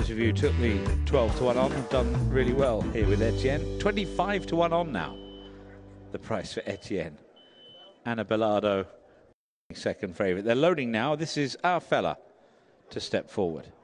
those of you who took the 12 to 1 on have done really well here with Etienne. 25 to 1 on now, the price for Etienne. Anna Bellardo, second favourite. They're loading now. This is our fella to step forward.